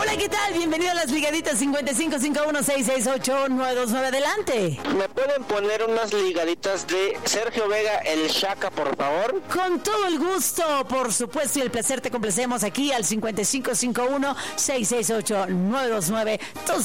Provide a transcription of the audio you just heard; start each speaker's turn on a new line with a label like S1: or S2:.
S1: Hola, ¿qué tal? Bienvenido a las ligaditas 5551668929. Adelante.
S2: ¿Me pueden poner unas ligaditas de Sergio Vega, el Shaka, por favor?
S1: Con todo el gusto, por supuesto, y el placer te complacemos aquí al 5551668929. Tus